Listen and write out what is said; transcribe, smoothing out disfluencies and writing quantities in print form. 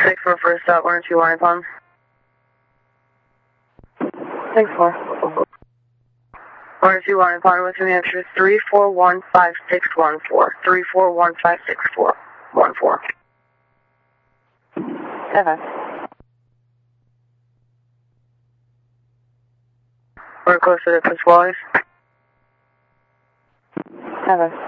6 for first stop, 102 line upon. Thanks, 4. 102 line upon with New Hampshire 3415614. 3415614. 7. We're closer to Pasquale's. 7.